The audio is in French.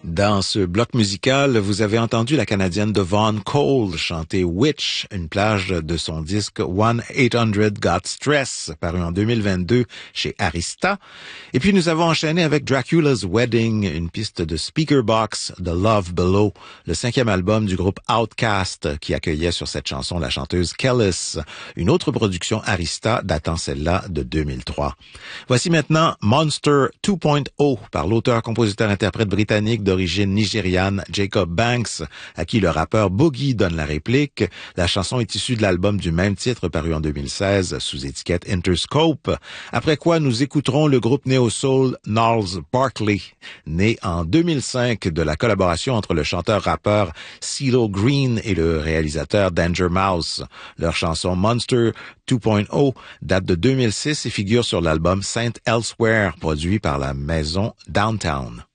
Dans ce bloc musical, vous avez entendu la Canadienne Devon Cole chanter Witch, une plage de son disque 1-800 Got Stress, paru en 2022 chez Arista. Et puis nous avons enchaîné avec Dracula's Wedding, une piste de Speakerbox, The Love Below, le 5e album du groupe Outkast, qui accueillait sur cette chanson la chanteuse Kellis, une autre production Arista datant celle-là de 2003. Voici maintenant Monster 2.0 par l'auteur-compositeur-interprète britannique d'origine nigériane Jacob Banks, à qui le rappeur Boogie donne la réplique. La chanson est issue de l'album du même titre paru en 2016 sous étiquette Interscope. Après quoi, nous écouterons le groupe néo-soul Gnarls Barkley, né en 2005 de la collaboration entre le chanteur-rappeur CeeLo Green et le réalisateur Danger Mouse. Leur chanson Monster 2.0 date de 2006 et figure sur l'album Saint Elsewhere, produit par la maison Downtown.